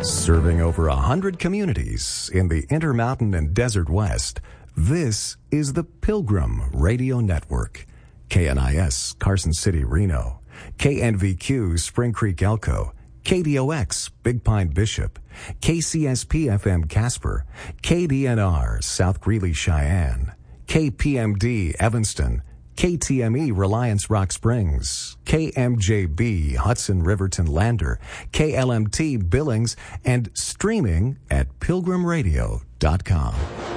Serving over 100 communities in the Intermountain and Desert West, this is the Pilgrim Radio Network. KNIS, Carson City, Reno. KNVQ, Spring Creek, Elko. KDOX, Big Pine, Bishop. KCSP-FM, Casper. KDNR, South Greeley, Cheyenne. KPMD, Evanston. KTME, Reliance Rock Springs, KMJB, Hudson Riverton Lander, KLMT, Billings, and streaming at pilgrimradio.com.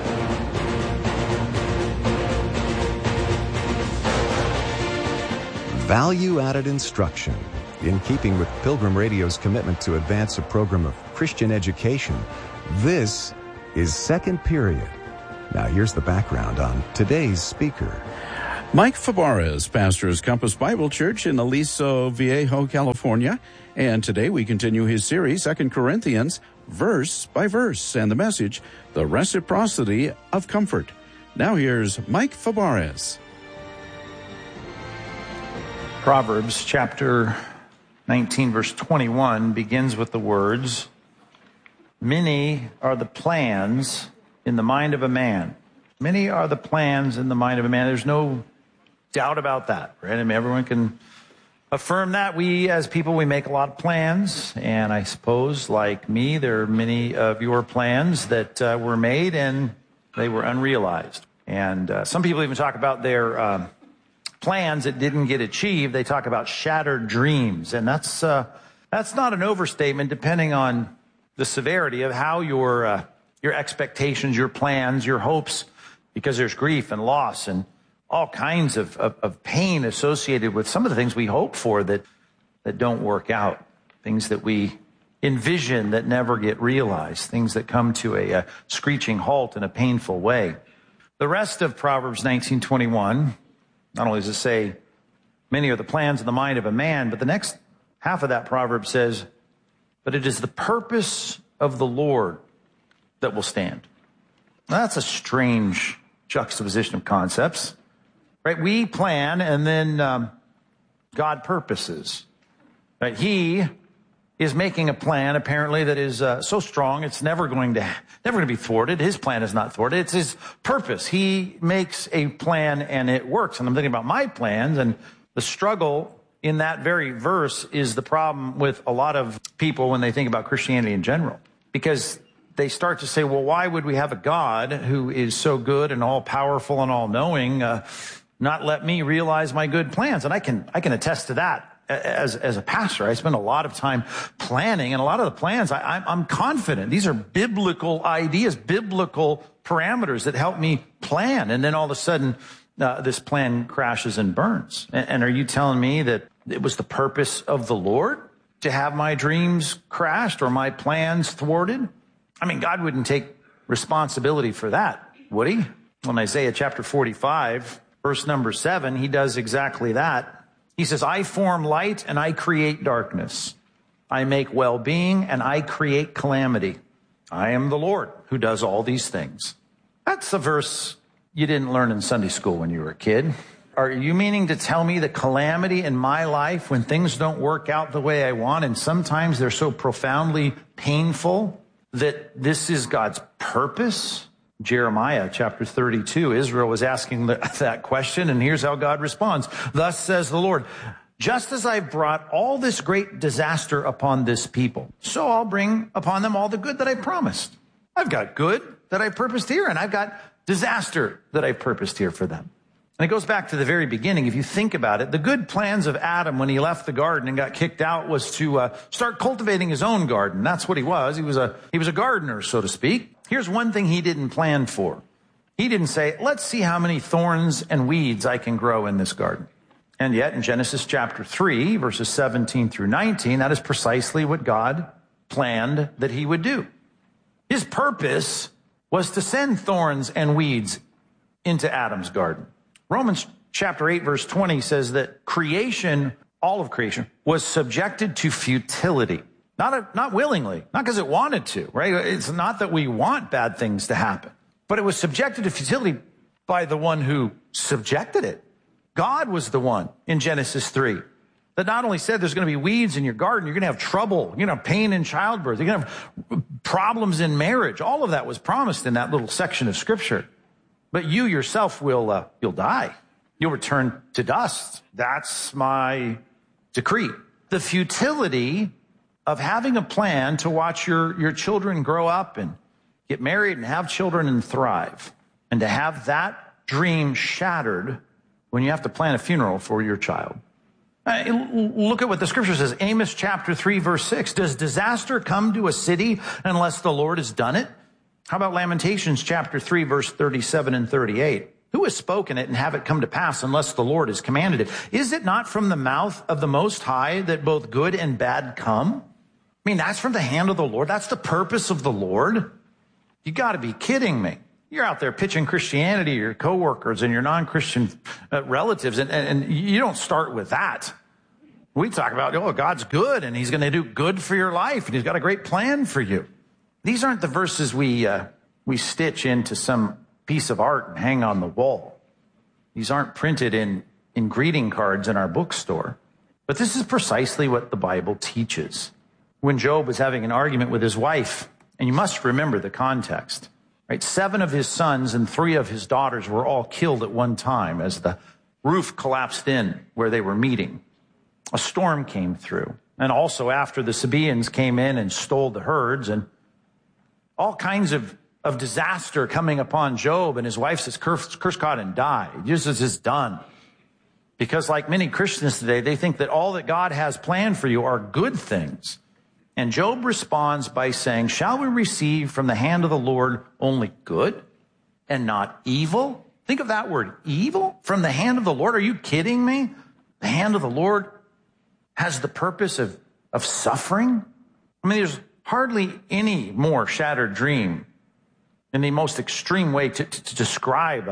Value-added instruction. In keeping with Pilgrim Radio's commitment to advance a program of Christian education, this is Second Period. Now here's the background on today's speaker. Mike Fabarez pastors Compass Bible Church in Aliso Viejo, California. And today we continue his series, 2 Corinthians, verse by verse, and the message, the reciprocity of comfort. Now here's Mike Fabarez. Proverbs chapter 19, verse 21 begins with the words, "Many are the plans in the mind of a man." Many are the plans in the mind of a man. There's no doubt about that, right? I mean, everyone can affirm that. We, as people, we make a lot of plans. And I suppose, like me, there are many of your plans that were made and they were unrealized. And some people even talk about their plans that didn't get achieved. They talk about shattered dreams. And that's not an overstatement, depending on the severity of how your expectations, your plans, your hopes, because there's grief and loss and all kinds of pain associated with some of the things we hope for that don't work out, things that we envision that never get realized, things that come to a screeching halt in a painful way. The rest of Proverbs 19:21, not only does it say, many are the plans in the mind of a man, but the next half of that proverb says, but it is the purpose of the Lord that will stand. Now, that's a strange juxtaposition of concepts, right? We plan and then God purposes, right? He is making a plan apparently that is so strong it's never going to be thwarted. His plan is not thwarted. It's his purpose. He makes a plan and it works. And I'm thinking about my plans, and the struggle in that very verse is the problem with a lot of people when they think about Christianity in general, because they start to say, well, why would we have a God who is so good and all powerful and all knowing, not let me realize my good plans? And I can attest to that as a pastor. I spend a lot of time planning, and a lot of the plans, I'm confident these are biblical ideas, biblical parameters that help me plan. And then all of a sudden, this plan crashes and burns. And are you telling me that it was the purpose of the Lord to have my dreams crashed or my plans thwarted? I mean, God wouldn't take responsibility for that, would he? In Isaiah chapter 45, verse number 7, he does exactly that. He says, I form light and I create darkness. I make well-being and I create calamity. I am the Lord who does all these things. That's a verse you didn't learn in Sunday school when you were a kid. Are you meaning to tell me the calamity in my life when things don't work out the way I want, and sometimes they're so profoundly painful, that this is God's purpose? Jeremiah chapter 32, Israel was asking that question, and here's how God responds. Thus says the Lord, just as I've brought all this great disaster upon this people, so I'll bring upon them all the good that I promised. I've got good that I purposed here, and I've got disaster that I purposed here for them. And it goes back to the very beginning. If you think about it, the good plans of Adam when he left the garden and got kicked out was to start cultivating his own garden. That's what he was. He was a gardener, so to speak. Here's one thing he didn't plan for. He didn't say, let's see how many thorns and weeds I can grow in this garden. And yet in Genesis chapter 3, verses 17 through 19, that is precisely what God planned that he would do. His purpose was to send thorns and weeds into Adam's garden. Romans chapter 8, verse 20 says that creation, all of creation, was subjected to futility. Not willingly, not because it wanted to, right? It's not that we want bad things to happen, but it was subjected to futility by the one who subjected it. God was the one in Genesis 3 that not only said there's going to be weeds in your garden, you're going to have trouble, you're going to have pain in childbirth, you're going to have problems in marriage. All of that was promised in that little section of Scripture. But you yourself you'll die. You'll return to dust. That's my decree. The futility of having a plan to watch your children grow up and get married and have children and thrive, and to have that dream shattered when you have to plan a funeral for your child. Look at what the Scripture says. Amos chapter 3, verse 6. Does disaster come to a city unless the Lord has done it? How about Lamentations chapter 3, verse 37 and 38? Who has spoken it and have it come to pass unless the Lord has commanded it? Is it not from the mouth of the Most High that both good and bad come? I mean, that's from the hand of the Lord. That's the purpose of the Lord. You got to be kidding me. You're out there pitching Christianity to your coworkers and your non-Christian relatives, and you don't start with that. We talk about, God's good, and he's going to do good for your life, and he's got a great plan for you. These aren't the verses we stitch into some piece of art and hang on the wall. These aren't printed in greeting cards in our bookstore. But this is precisely what the Bible teaches. When Job was having an argument with his wife, and you must remember the context, right? 7 of his sons and 3 of his daughters were all killed at one time as the roof collapsed in where they were meeting. A storm came through. And also after the Sabaeans came in and stole the herds, and all kinds of disaster coming upon Job, and his wife says, curse God and die. Jesus is done. Because like many Christians today, they think that all that God has planned for you are good things. And Job responds by saying, shall we receive from the hand of the Lord only good and not evil? Think of that word, evil, from the hand of the Lord. Are you kidding me? The hand of the Lord has the purpose of suffering? I mean, there's hardly any more shattered dream in the most extreme way to describe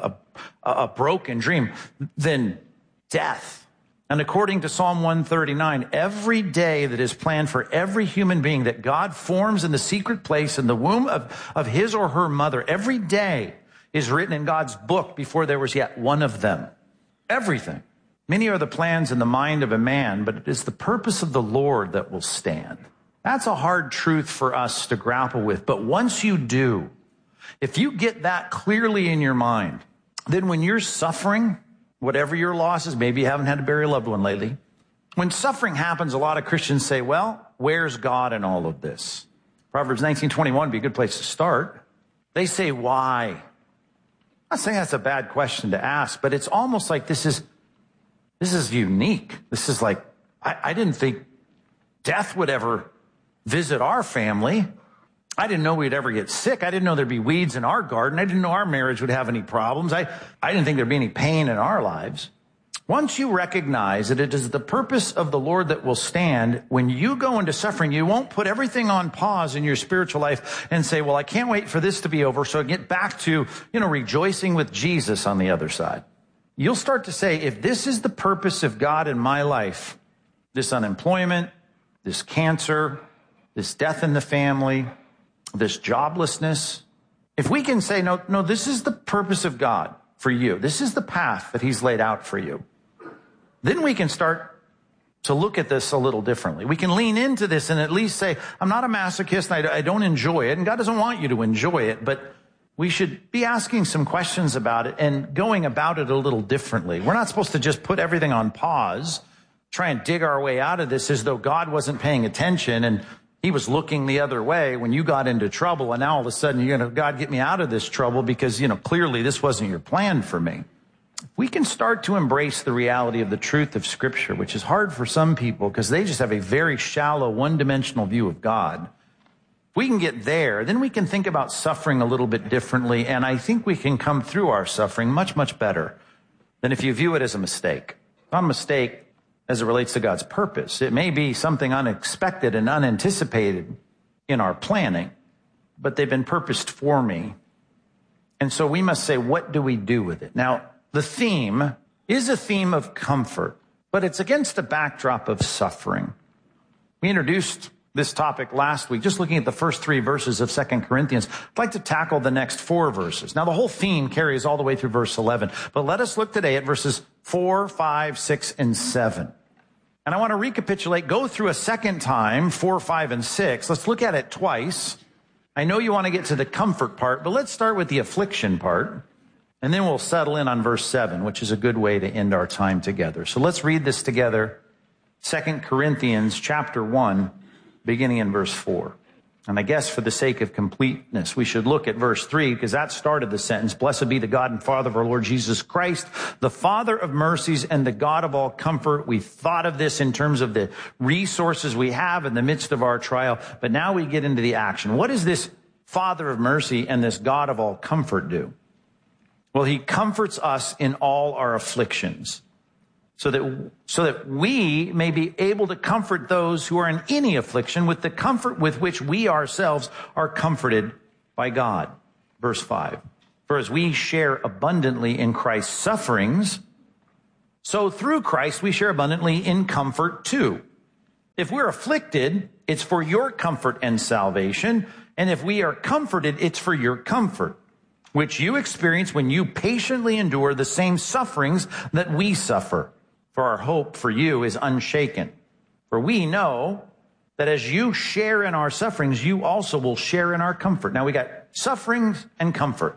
a broken dream than death. And according to Psalm 139, every day that is planned for every human being that God forms in the secret place in the womb of his or her mother, every day is written in God's book before there was yet one of them. Everything. Many are the plans in the mind of a man, but it is the purpose of the Lord that will stand. That's a hard truth for us to grapple with. But once you do, if you get that clearly in your mind, then when you're suffering, whatever your loss is, maybe you haven't had to bury a loved one lately. When suffering happens, a lot of Christians say, well, where's God in all of this? Proverbs 19:21 would be a good place to start. They say, why? I'm not saying that's a bad question to ask, but it's almost like this is unique. This is like, I didn't think death would ever visit our family. I didn't know we'd ever get sick. I didn't know there'd be weeds in our garden. I didn't know our marriage would have any problems. I didn't think there'd be any pain in our lives. Once you recognize that it is the purpose of the Lord that will stand, when you go into suffering, you won't put everything on pause in your spiritual life and say, well, I can't wait for this to be over so I get back to, rejoicing with Jesus on the other side. You'll start to say, if this is the purpose of God in my life, this unemployment, this cancer, this death in the family, this joblessness, if we can say, no, this is the purpose of God for you. This is the path that he's laid out for you. Then we can start to look at this a little differently. We can lean into this and at least say, I'm not a masochist and I don't enjoy it. And God doesn't want you to enjoy it, but we should be asking some questions about it and going about it a little differently. We're not supposed to just put everything on pause, try and dig our way out of this as though God wasn't paying attention and he was looking the other way when you got into trouble, and now all of a sudden you're going to, God, get me out of this trouble because, clearly this wasn't your plan for me. We can start to embrace the reality of the truth of Scripture, which is hard for some people because they just have a very shallow, one-dimensional view of God. If we can get there, then we can think about suffering a little bit differently, and I think we can come through our suffering much, much better than if you view it as a mistake. Not a mistake as it relates to God's purpose. It may be something unexpected and unanticipated in our planning, but they've been purposed for me. And so we must say, what do we do with it? Now, the theme is a theme of comfort, but it's against a backdrop of suffering. We introduced this topic last week, just looking at the first 3 verses of 2 Corinthians. I'd like to tackle the next 4 verses. Now, the whole theme carries all the way through verse 11, but let us look today at verses 4, 5, 6, and 7. And I want to recapitulate, go through a second time, 4, 5, and 6. Let's look at it twice. I know you want to get to the comfort part, but let's start with the affliction part. And then we'll settle in on verse 7, which is a good way to end our time together. So let's read this together. 2 Corinthians chapter 1, beginning in verse 4. And I guess for the sake of completeness, we should look at verse 3, because that started the sentence. Blessed be the God and Father of our Lord Jesus Christ, the Father of mercies and the God of all comfort. We've thought of this in terms of the resources we have in the midst of our trial. But now we get into the action. What does this Father of mercy and this God of all comfort do? Well, he comforts us in all our afflictions, so that we may be able to comfort those who are in any affliction with the comfort with which we ourselves are comforted by God. Verse 5. For as we share abundantly in Christ's sufferings, so through Christ we share abundantly in comfort too. If we're afflicted, it's for your comfort and salvation. And if we are comforted, it's for your comfort, which you experience when you patiently endure the same sufferings that we suffer. For our hope for you is unshaken. For we know that as you share in our sufferings, you also will share in our comfort. Now we got sufferings and comfort,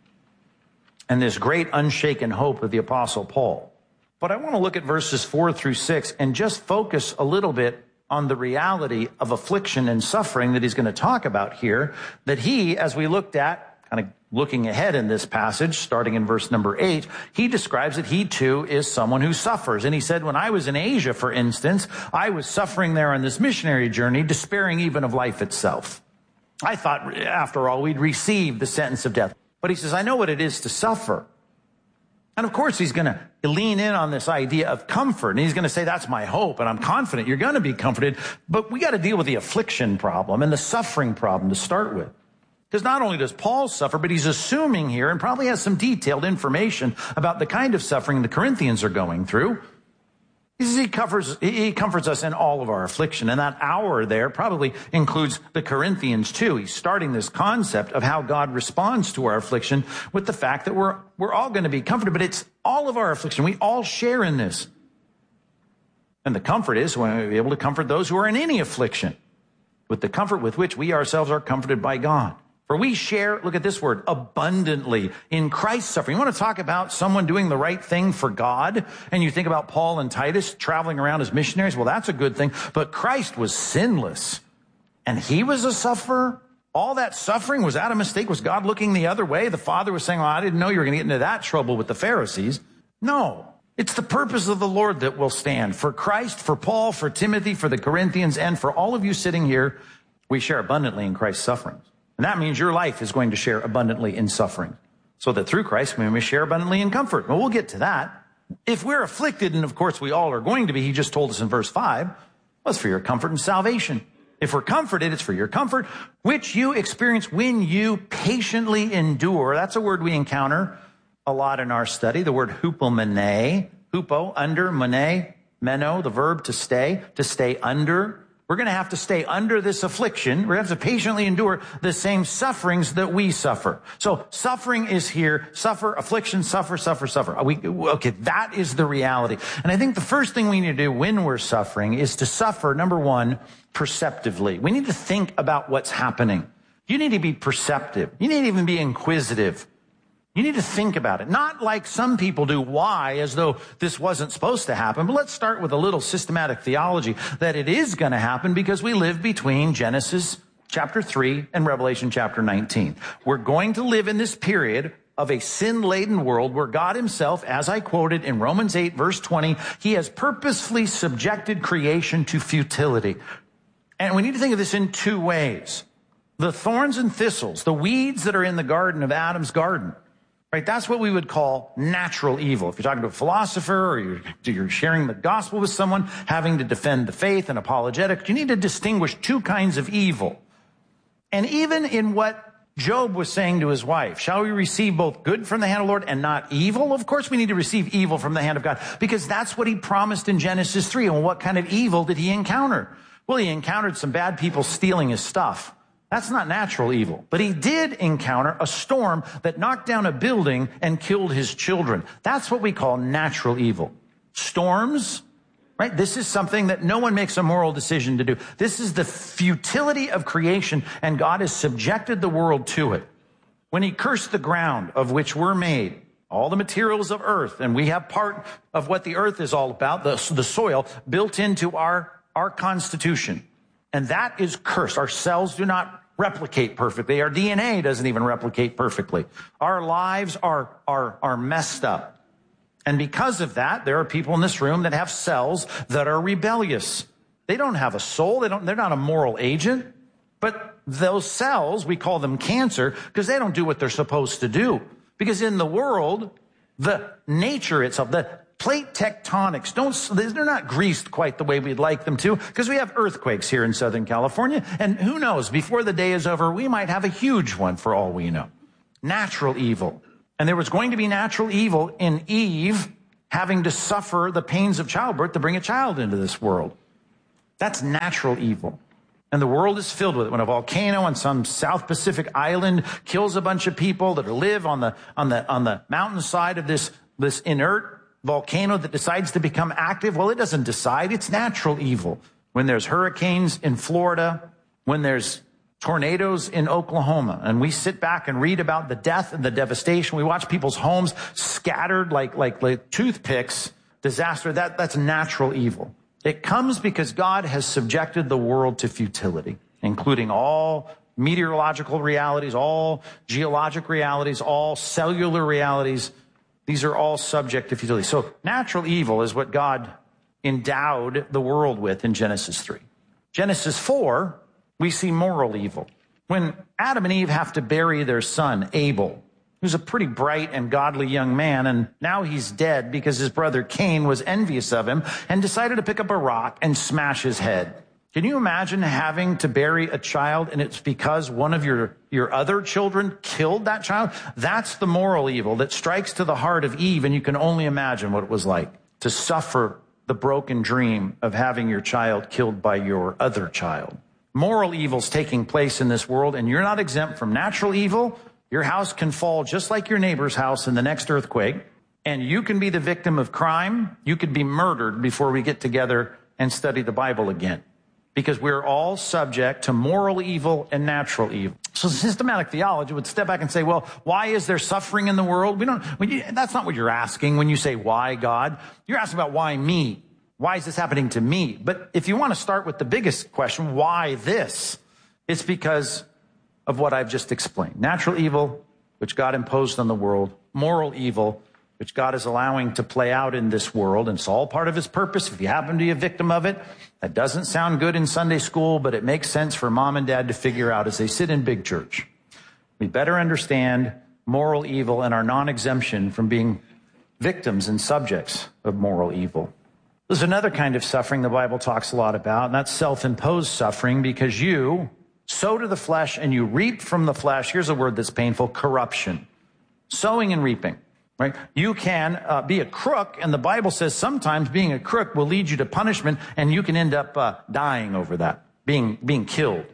and this great unshaken hope of the Apostle Paul. But I want to look at verses 4 through 6 and just focus a little bit on the reality of affliction and suffering that he's going to talk about here, that he, as we looked at, kind of looking ahead in this passage, starting in verse number 8, he describes that he too is someone who suffers. And he said, when I was in Asia, for instance, I was suffering there on this missionary journey, despairing even of life itself. I thought, after all, we'd receive the sentence of death. But he says, I know what it is to suffer. And of course, he's going to lean in on this idea of comfort. And he's going to say, that's my hope. And I'm confident you're going to be comforted. But we got to deal with the affliction problem and the suffering problem to start with. Because not only does Paul suffer, but he's assuming here and probably has some detailed information about the kind of suffering the Corinthians are going through. He says he comforts us in all of our affliction. And that hour there probably includes the Corinthians too. He's starting this concept of how God responds to our affliction with the fact that we're all going to be comforted, but it's all of our affliction. We all share in this. And the comfort is when we're able to comfort those who are in any affliction with the comfort with which we ourselves are comforted by God. For we share, look at this word, abundantly in Christ's suffering. You want to talk about someone doing the right thing for God? And you think about Paul and Titus traveling around as missionaries. Well, that's a good thing. But Christ was sinless. And he was a sufferer. All that suffering, was that a mistake? Was God looking the other way? The Father was saying, well, I didn't know you were going to get into that trouble with the Pharisees. No. It's the purpose of the Lord that will stand. For Christ, for Paul, for Timothy, for the Corinthians, and for all of you sitting here, we share abundantly in Christ's sufferings. And that means your life is going to share abundantly in suffering, so that through Christ we may share abundantly in comfort. Well, we'll get to that. If we're afflicted, and of course we all are going to be, he just told us in verse 5, well, it's for your comfort and salvation. If we're comforted, it's for your comfort, which you experience when you patiently endure. That's a word we encounter a lot in our study, the word hupomene, hupo, under, mene, meno, the verb to stay under. We're going to have to stay under this affliction. We're going to have to patiently endure the same sufferings that we suffer. So suffering is here. Suffer, affliction, suffer. Okay, that is the reality. And I think the first thing we need to do when we're suffering is to suffer, number one, perceptively. We need to think about what's happening. You need to be perceptive. You need to even be inquisitive. You need to think about it. Not like some people do, why, as though this wasn't supposed to happen. But let's start with a little systematic theology that it is going to happen because we live between Genesis chapter 3 and Revelation chapter 19. We're going to live in this period of a sin-laden world where God himself, as I quoted in Romans 8 verse 20, he has purposefully subjected creation to futility. And we need to think of this in two ways. The thorns and thistles, the weeds that are in the garden of Adam's garden, right? That's what we would call natural evil. If you're talking to a philosopher or you're sharing the gospel with someone, having to defend the faith and apologetics, you need to distinguish two kinds of evil. And even in what Job was saying to his wife, shall we receive both good from the hand of the Lord and not evil? Of course we need to receive evil from the hand of God because that's what he promised in Genesis 3. And what kind of evil did he encounter? Well, he encountered some bad people stealing his stuff. That's not natural evil. But he did encounter a storm that knocked down a building and killed his children. That's what we call natural evil. Storms right? This is something that no one makes a moral decision to do. This is the futility of creation, and God has subjected the world to it. When he cursed the ground of which we're made, all the materials of earth, and we have part of what the earth is all about, the soil, built into our constitution. And that is cursed. Our cells do not replicate perfectly. Our DNA doesn't even replicate perfectly. Our lives are messed up. And because of that, there are people in this room that have cells that are rebellious. They don't have a soul. They're not a moral agent. But those cells, we call them cancer because they don't do what they're supposed to do. Because in the world, the nature itself, the plate tectonics, they're not greased quite the way we'd like them to, because we have earthquakes here in Southern California. And who knows, before the day is over, we might have a huge one for all we know. Natural evil. And there was going to be natural evil in Eve having to suffer the pains of childbirth to bring a child into this world. That's natural evil. And the world is filled with it. When a volcano on some South Pacific island kills a bunch of people that live on the mountainside of this inert volcano that decides to become active, well, it doesn't decide. It's natural evil. When there's hurricanes in Florida, when there's tornadoes in Oklahoma, and we sit back and read about the death and the devastation. We watch people's homes scattered like toothpicks. Disaster. That's natural evil. It comes because God has subjected the world to futility, including all meteorological realities, all geologic realities, all cellular realities. These are all subject to futility. So natural evil is what God endowed the world with in Genesis 3. Genesis 4, we see moral evil. When Adam and Eve have to bury their son, Abel, who's a pretty bright and godly young man, and now he's dead because his brother Cain was envious of him and decided to pick up a rock and smash his head. Can you imagine having to bury a child and it's because one of your other children killed that child? That's the moral evil that strikes to the heart of Eve, and you can only imagine what it was like to suffer the broken dream of having your child killed by your other child. Moral evil's taking place in this world, and you're not exempt from natural evil. Your house can fall just like your neighbor's house in the next earthquake, and you can be the victim of crime. You could be murdered before we get together and study the Bible again, because we're all subject to moral evil and natural evil. So systematic theology would step back and say, well, why is there suffering in the world? That's not what you're asking when you say, why God? You're asking about why me? Why is this happening to me? But if you want to start with the biggest question, why this? It's because of what I've just explained. Natural evil, which God imposed on the world. Moral evil, which God is allowing to play out in this world. And it's all part of his purpose. If you happen to be a victim of it, that doesn't sound good in Sunday school, but it makes sense for mom and dad to figure out as they sit in big church. We better understand moral evil and our non-exemption from being victims and subjects of moral evil. There's another kind of suffering the Bible talks a lot about, and that's self-imposed suffering, because you sow to the flesh and you reap from the flesh. Here's a word that's painful: corruption. Sowing and reaping, right? You can be a crook, and the Bible says sometimes being a crook will lead you to punishment, and you can end up dying over that, being killed.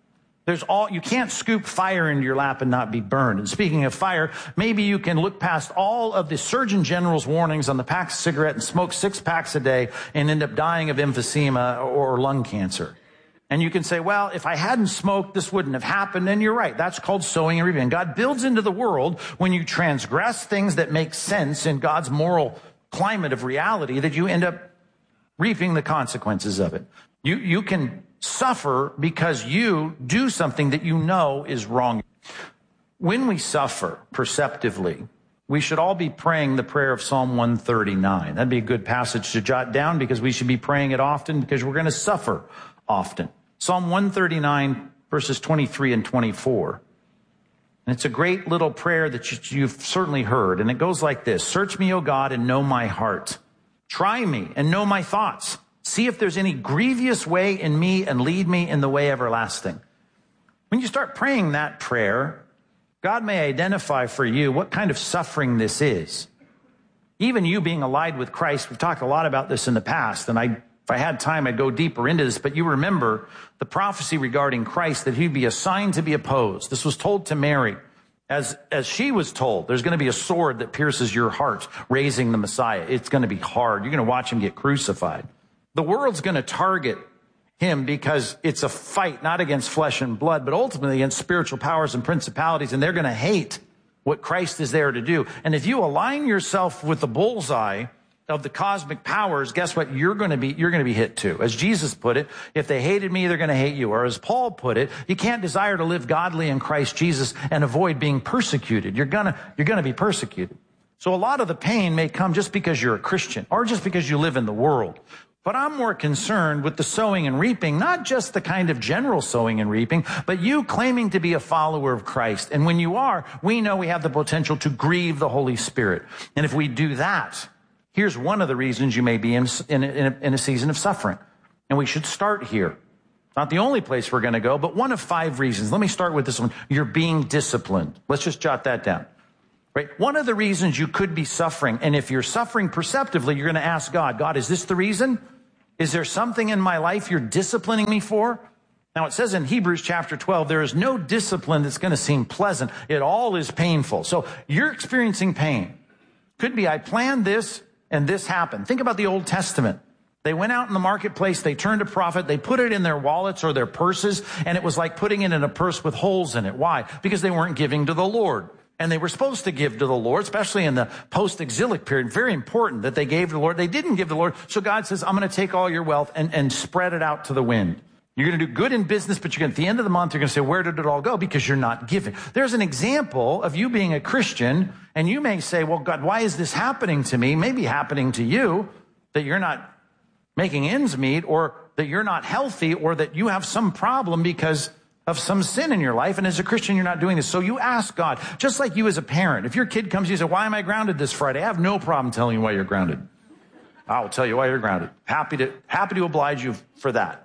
You can't scoop fire into your lap and not be burned. And speaking of fire, maybe you can look past all of the Surgeon General's warnings on the pack of cigarette and smoke 6 packs a day and end up dying of emphysema or lung cancer. And you can say, well, if I hadn't smoked, this wouldn't have happened. And you're right. That's called sowing and reaping. God builds into the world, when you transgress things that make sense in God's moral climate of reality, that you end up reaping the consequences of it. You can suffer because you do something that you know is wrong. When we suffer perceptively, we should all be praying the prayer of Psalm 139. That'd be a good passage to jot down, because we should be praying it often, because we're going to suffer often. Psalm 139, verses 23 and 24. And it's a great little prayer that you've certainly heard. And it goes like this: Search me, O God, and know my heart. Try me and know my thoughts. See if there's any grievous way in me, and lead me in the way everlasting. When you start praying that prayer, God may identify for you what kind of suffering this is. Even you being allied with Christ, we've talked a lot about this in the past, and if I had time, I'd go deeper into this, but you remember the prophecy regarding Christ, that he'd be a sign to be opposed. This was told to Mary. As she was told, there's going to be a sword that pierces your heart, raising the Messiah. It's going to be hard. You're going to watch him get crucified. The world's going to target him because it's a fight not against flesh and blood, but ultimately against spiritual powers and principalities, and they're going to hate what Christ is there to do. And if you align yourself with the bullseye of the cosmic powers, guess what? You're going to be hit too. As Jesus put it, if they hated me, they're going to hate you. Or as Paul put it, you can't desire to live godly in Christ Jesus and avoid being persecuted. You're going to be persecuted. So a lot of the pain may come just because you're a Christian or just because you live in the world. But I'm more concerned with the sowing and reaping, not just the kind of general sowing and reaping, but you claiming to be a follower of Christ. And when you are, we know we have the potential to grieve the Holy Spirit. And if we do that, here's one of the reasons you may be in a season of suffering. And we should start here. Not the only place we're going to go, but one of 5 reasons. Let me start with this one. You're being disciplined. Let's just jot that down. Right? One of the reasons you could be suffering, and if you're suffering perceptively, you're going to ask God, God, is this the reason? Is there something in my life you're disciplining me for? Now it says in Hebrews chapter 12, there is no discipline that's going to seem pleasant. It all is painful. So you're experiencing pain. Could be I planned this and this happened. Think about the Old Testament. They went out in the marketplace, they turned a profit, they put it in their wallets or their purses, and it was like putting it in a purse with holes in it. Why? Because they weren't giving to the Lord. And they were supposed to give to the Lord, especially in the post-exilic period. Very important that they gave to the Lord. They didn't give to the Lord. So God says, I'm going to take all your wealth and spread it out to the wind. You're going to do good in business, but at the end of the month, you're going to say, where did it all go? Because you're not giving. There's an example of you being a Christian, and you may say, well, God, why is this happening to me? Maybe happening to you, that you're not making ends meet, or that you're not healthy, or that you have some problem because of some sin in your life, and as a Christian, you're not doing this. So you ask God, just like you as a parent. If your kid comes to you and says, why am I grounded this Friday? I have no problem telling you why you're grounded. I'll tell you why you're grounded. Happy to oblige you for that.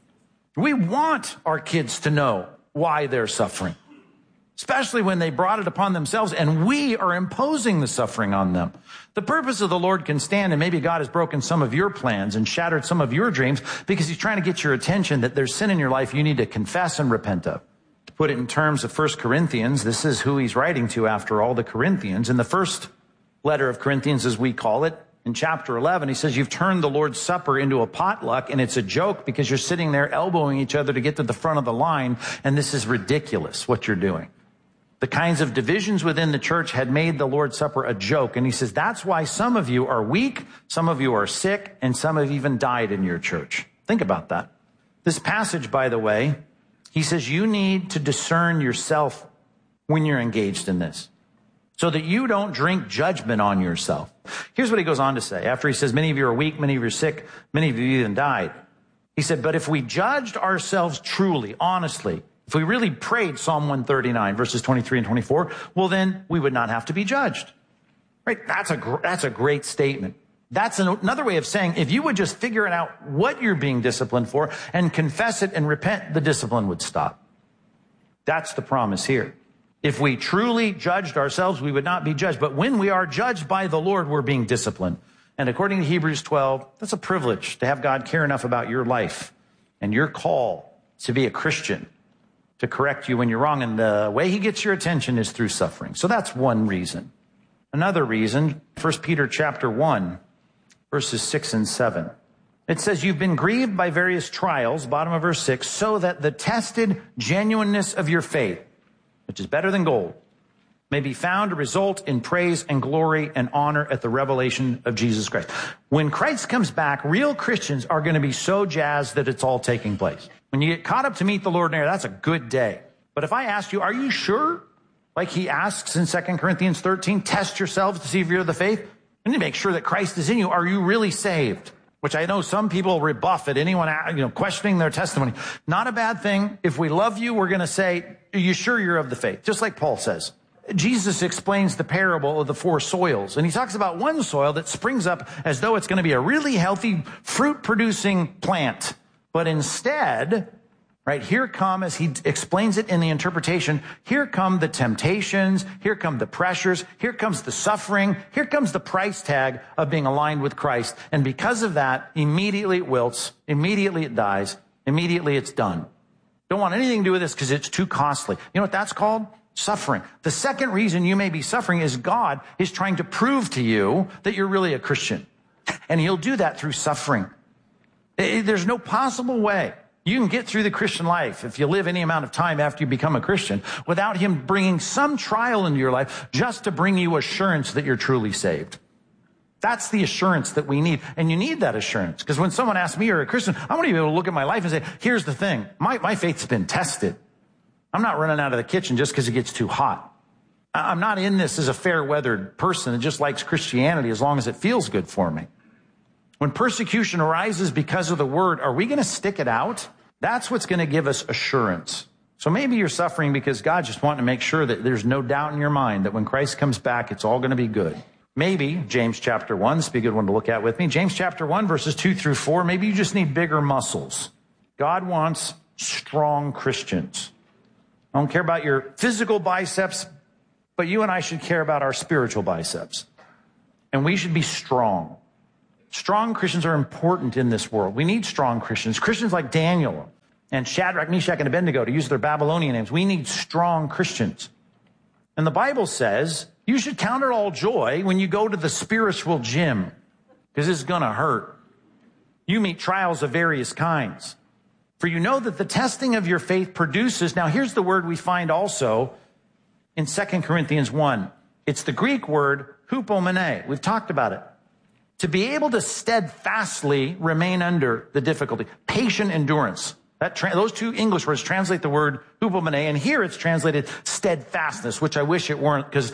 We want our kids to know why they're suffering, especially when they brought it upon themselves and we are imposing the suffering on them. The purpose of the Lord can stand, and maybe God has broken some of your plans and shattered some of your dreams because he's trying to get your attention that there's sin in your life you need to confess and repent of. To put it in terms of 1 Corinthians, this is who he's writing to after all, the Corinthians. In the first letter of Corinthians, as we call it, in chapter 11, he says, you've turned the Lord's Supper into a potluck, and it's a joke because you're sitting there elbowing each other to get to the front of the line, and this is ridiculous what you're doing. The kinds of divisions within the church had made the Lord's Supper a joke. And he says, that's why some of you are weak, some of you are sick, and some have even died in your church. Think about that. This passage, by the way, he says you need to discern yourself when you're engaged in this so that you don't drink judgment on yourself. Here's what he goes on to say. After he says, many of you are weak, many of you are sick, many of you even died. He said, but if we judged ourselves truly, honestly, if we really prayed Psalm 139, verses 23 and 24, well, then we would not have to be judged. Right? That's a great statement. That's another way of saying, if you would just figure out what you're being disciplined for and confess it and repent, the discipline would stop. That's the promise here. If we truly judged ourselves, we would not be judged. But when we are judged by the Lord, we're being disciplined. And according to Hebrews 12, that's a privilege to have God care enough about your life and your call to be a Christian, to correct you when you're wrong. And the way he gets your attention is through suffering. So that's one reason. Another reason, 1 Peter chapter 1, verses 6 and 7. It says, you've been grieved by various trials, bottom of verse 6, so that the tested genuineness of your faith, which is better than gold, may be found to result in praise and glory and honor at the revelation of Jesus Christ. When Christ comes back, real Christians are going to be so jazzed that it's all taking place. When you get caught up to meet the Lord in air, that's a good day. But if I asked you, are you sure? Like he asks in 2 Corinthians 13, test yourselves to see if you're of the faith. You need to make sure that Christ is in you. Are you really saved? Which I know some people rebuff at anyone, questioning their testimony. Not a bad thing. If we love you, we're going to say, are you sure you're of the faith? Just like Paul says. Jesus explains the parable of the 4 soils. And he talks about one soil that springs up as though it's going to be a really healthy fruit-producing plant. But instead, right, here come, as he explains it in the interpretation, here come the temptations, here come the pressures, here comes the suffering, here comes the price tag of being aligned with Christ. And because of that, immediately it wilts, immediately it dies, immediately it's done. Don't want anything to do with this because it's too costly. You know what that's called? Suffering. The second reason you may be suffering is God is trying to prove to you that you're really a Christian. And he'll do that through suffering. There's no possible way you can get through the Christian life if you live any amount of time after you become a Christian without him bringing some trial into your life just to bring you assurance that you're truly saved. That's the assurance that we need. And you need that assurance. Because when someone asks me, you're a Christian, I want to be able to look at my life and say, here's the thing. My faith's been tested. I'm not running out of the kitchen just because it gets too hot. I'm not in this as a fair-weathered person that just likes Christianity as long as it feels good for me. When persecution arises because of the word, are we going to stick it out? That's what's going to give us assurance. So maybe you're suffering because God just wanting to make sure that there's no doubt in your mind that when Christ comes back, it's all going to be good. Maybe James chapter 1, this would be a good one to look at with me. James chapter 1, verses 2 through 4. Maybe you just need bigger muscles. God wants strong Christians. I don't care about your physical biceps, but you and I should care about our spiritual biceps. And we should be strong. Strong Christians are important in this world. We need strong Christians. Christians like Daniel and Shadrach, Meshach, and Abednego, to use their Babylonian names. We need strong Christians. And the Bible says you should count it all joy when you go to the spiritual gym, because it's going to hurt. You meet trials of various kinds. For you know that the testing of your faith produces, now here's the word we find also in 2 Corinthians 1. It's the Greek word hupomene. We've talked about it. To be able to steadfastly remain under the difficulty. Patient endurance. Those two English words translate the word hupomene, and here it's translated steadfastness, which I wish it weren't, because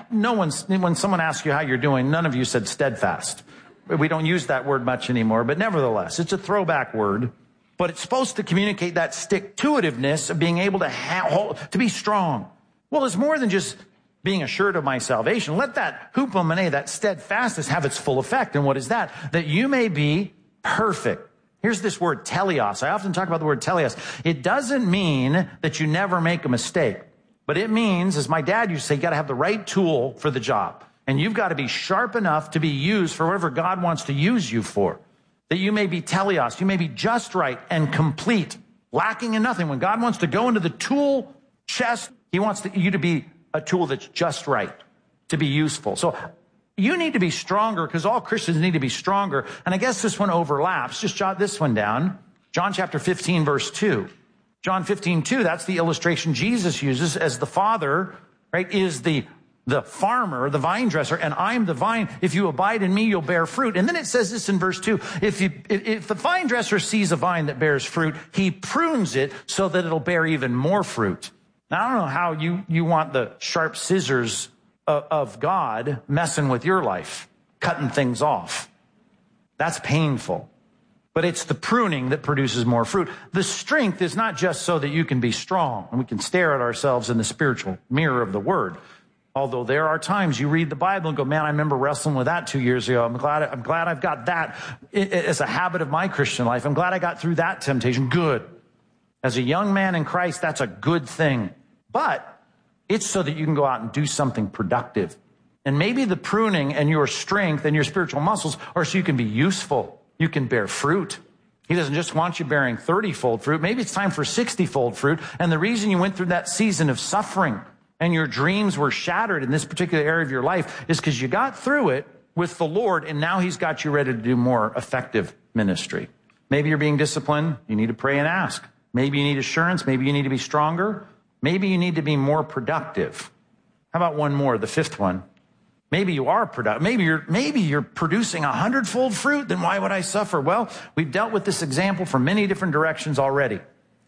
when someone asks you how you're doing, none of you said steadfast. We don't use that word much anymore, but nevertheless, it's a throwback word. But it's supposed to communicate that stick-to-itiveness of being able to be strong. Well, it's more than just being assured of my salvation. Let that hupomene, that steadfastness, have its full effect. And what is that? That you may be perfect. Here's this word, teleos. I often talk about the word teleos. It doesn't mean that you never make a mistake. But it means, as my dad used to say, you got to have the right tool for the job. And you've got to be sharp enough to be used for whatever God wants to use you for. That you may be teleos. You may be just right and complete, lacking in nothing. When God wants to go into the tool chest, he wants you to be a tool that's just right, to be useful. So you need to be stronger, because all Christians need to be stronger. And I guess this one overlaps. Just jot this one down. John chapter 15, verse 2. John 15, 2, that's the illustration Jesus uses as the Father, right, is the farmer, the vine dresser, and I'm the vine. If you abide in me, you'll bear fruit. And then it says this in verse 2. If the vine dresser sees a vine that bears fruit, he prunes it so that it'll bear even more fruit. Now, I don't know how you want the sharp scissors of God messing with your life, cutting things off. That's painful. But it's the pruning that produces more fruit. The strength is not just so that you can be strong and we can stare at ourselves in the spiritual mirror of the Word. Although there are times you read the Bible and go, man, I remember wrestling with that 2 years ago. I'm glad I've got that as a habit of my Christian life. I'm glad I got through that temptation. Good. As a young man in Christ, that's a good thing. But it's so that you can go out and do something productive. And maybe the pruning and your strength and your spiritual muscles are so you can be useful. You can bear fruit. He doesn't just want you bearing 30-fold fruit. Maybe it's time for 60-fold fruit. And the reason you went through that season of suffering and your dreams were shattered in this particular area of your life is because you got through it with the Lord, and now he's got you ready to do more effective ministry. Maybe you're being disciplined. You need to pray and ask. Maybe you need assurance. Maybe you need to be stronger. Maybe you need to be more productive. How about one more, the fifth one? Maybe you are productive. Maybe you're producing 100-fold fruit. Then why would I suffer? Well, we've dealt with this example from many different directions already.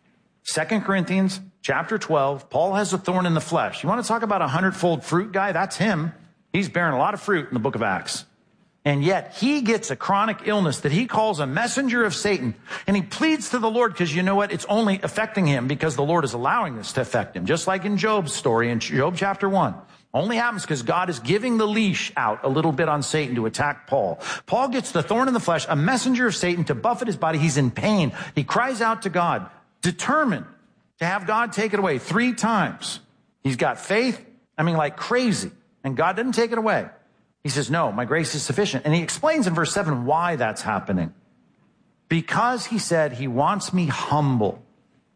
2 Corinthians chapter 12, Paul has a thorn in the flesh. You want to talk about a 100-fold fruit guy? That's him. He's bearing a lot of fruit in the book of Acts. And yet he gets a chronic illness that he calls a messenger of Satan. And he pleads to the Lord because you know what? It's only affecting him because the Lord is allowing this to affect him. Just like in Job's story in Job chapter 1. Only happens because God is giving the leash out a little bit on Satan to attack Paul. Paul gets the thorn in the flesh, a messenger of Satan to buffet his body. He's in pain. He cries out to God, determined to have God take it away 3 times. He's got faith, like crazy. And God doesn't take it away. He says, no, my grace is sufficient. And he explains in verse 7 why that's happening. Because, he said, he wants me humble.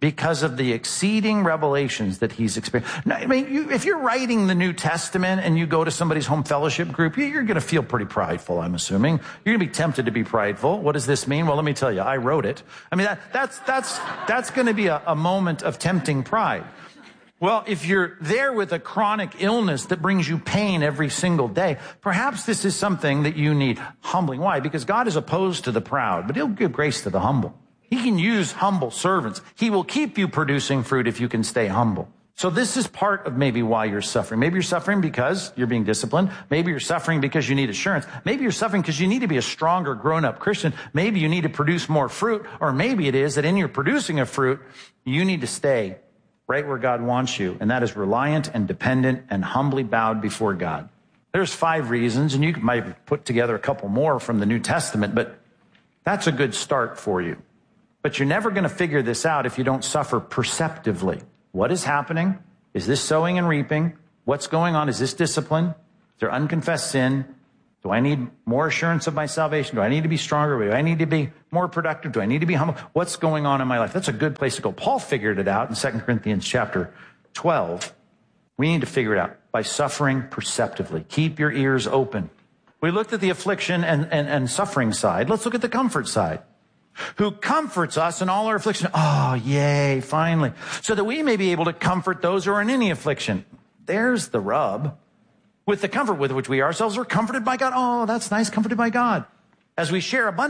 because of the exceeding revelations that he's experienced. Now, I mean, if you're writing the New Testament and you go to somebody's home fellowship group, you're going to feel pretty prideful, I'm assuming. You're going to be tempted to be prideful. What does this mean? Well, let me tell you, I wrote it. I mean, that's going to be a moment of tempting pride. Well, if you're there with a chronic illness that brings you pain every single day, perhaps this is something that you need humbling. Why? Because God is opposed to the proud, but he'll give grace to the humble. He can use humble servants. He will keep you producing fruit if you can stay humble. So this is part of maybe why you're suffering. Maybe you're suffering because you're being disciplined. Maybe you're suffering because you need assurance. Maybe you're suffering because you need to be a stronger grown-up Christian. Maybe you need to produce more fruit. Or maybe it is that in your producing of fruit, you need to stay right where God wants you. And that is reliant and dependent and humbly bowed before God. There's 5 reasons, and you might put together a couple more from the New Testament, but that's a good start for you. But you're never going to figure this out if you don't suffer perceptively. What is happening? Is this sowing and reaping? What's going on? Is this discipline? Is there unconfessed sin? Do I need more assurance of my salvation? Do I need to be stronger? Do I need to be more productive? Do I need to be humble? What's going on in my life? That's a good place to go. Paul figured it out in 2 Corinthians chapter 12. We need to figure it out by suffering perceptively. Keep your ears open. We looked at the affliction and suffering side. Let's look at the comfort side. Who comforts us in all our affliction. Oh, yay, finally. So that we may be able to comfort those who are in any affliction. There's the rub. With the comfort with which we ourselves are comforted by God. Oh, that's nice, comforted by God. As we share abundantly